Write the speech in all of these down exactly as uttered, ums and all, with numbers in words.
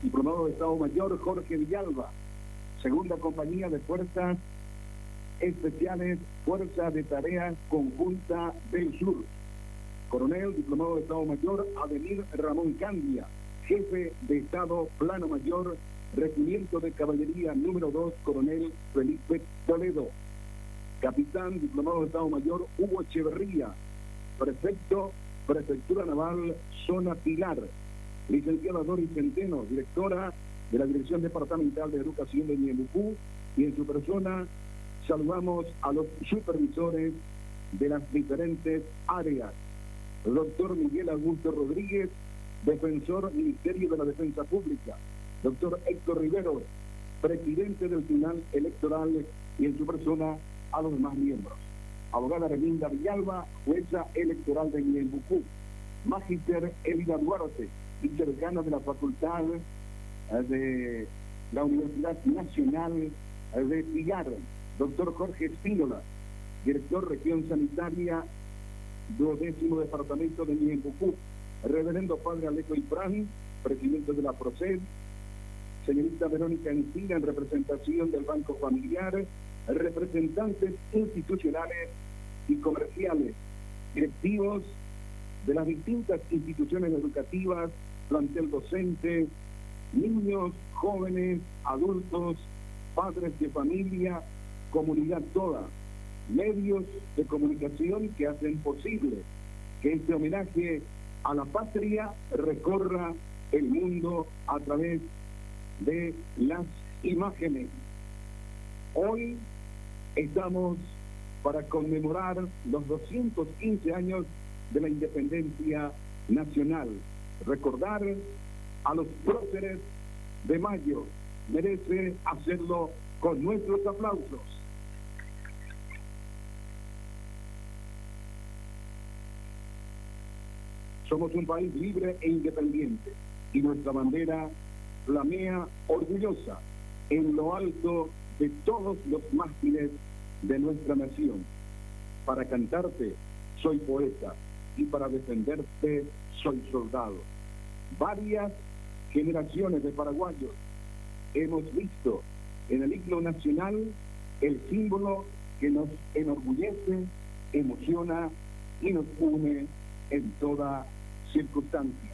Diplomado de Estado Mayor Jorge Villalba, Segunda Compañía de Fuerzas Especiales, Fuerza de Tarea Conjunta del Sur. Coronel, Diplomado de Estado Mayor Avenir Ramón Candia, Jefe de Estado Plano Mayor, Regimiento de Caballería número dos, Coronel Felipe Toledo. Capitán, Diplomado de Estado Mayor Hugo Echeverría, Prefecto, Prefectura Naval, Zona Pilar. Licenciada Doris Centeno, Directora de la Dirección Departamental de Educación de Ñeembucú, y en su persona saludamos a los supervisores de las diferentes áreas. El doctor Miguel Augusto Rodríguez, Defensor Ministerio de la Defensa Pública. Doctor Héctor Rivero, Presidente del Tribunal Electoral, y en su persona a los demás miembros. Abogada Relinda Villalba, Jueza Electoral de Ñeembucú. Magíster Elida Duarte, vicedecana de la Facultad de la Universidad Nacional de Pilar. Doctor Jorge Espínola, Director Región Sanitaria, duodécimo Departamento de Ñeembucú. Reverendo Padre Alejo Ifrán, Presidente de la PROCED. Señorita Verónica Encina, en representación del Banco Familiar. Representantes institucionales y comerciales, directivos de las distintas instituciones educativas, plantel docente, niños, jóvenes, adultos, padres de familia, comunidad toda, medios de comunicación que hacen posible que este homenaje a la patria recorra el mundo a través de las imágenes. Hoy estamos para conmemorar los doscientos quince años de la independencia nacional. Recordar a los próceres de mayo merece hacerlo con nuestros aplausos. Somos un país libre e independiente y nuestra bandera flamea orgullosa en lo alto de todos los mástiles de nuestra nación. Para cantarte soy poeta y para defenderte soy soldado. Varias generaciones de paraguayos hemos visto en el himno nacional el símbolo que nos enorgullece, emociona y nos une en toda circunstancia.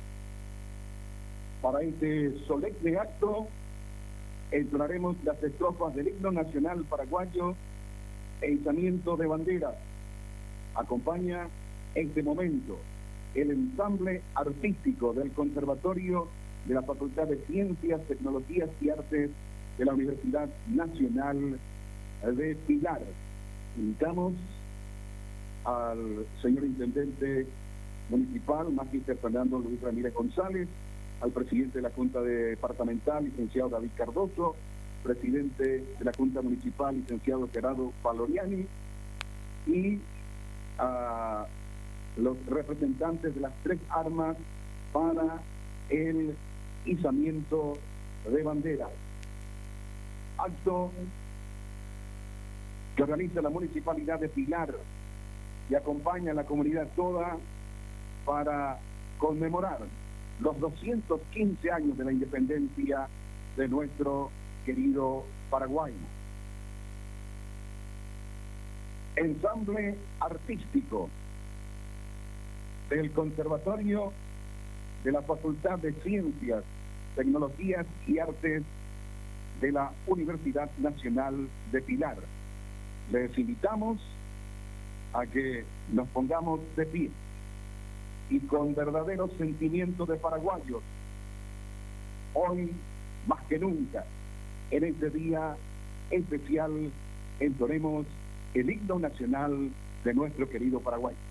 Para este solemne acto entonaremos las estrofas del himno nacional paraguayo e izamiento de bandera. Acompaña este momento el ensamble artístico del Conservatorio de la Facultad de Ciencias, Tecnologías y Artes de la Universidad Nacional de Pilar. Invitamos al señor Intendente Municipal, Magíster Fernando Luis Ramírez González, al presidente de la Junta Departamental, licenciado David Cardoso, presidente de la Junta Municipal, licenciado Gerardo Valoriani, y a los representantes de las tres armas para el izamiento de bandera. Acto que organiza la Municipalidad de Pilar y acompaña a la comunidad toda para conmemorar los doscientos quince años de la independencia de nuestro querido Paraguay. Ensamble artístico del Conservatorio de la Facultad de Ciencias, Tecnologías y Artes de la Universidad Nacional de Pilar. Les invitamos a que nos pongamos de pie y con verdadero sentimiento de paraguayos, hoy más que nunca, en este día especial, entonemos el himno nacional de nuestro querido Paraguay.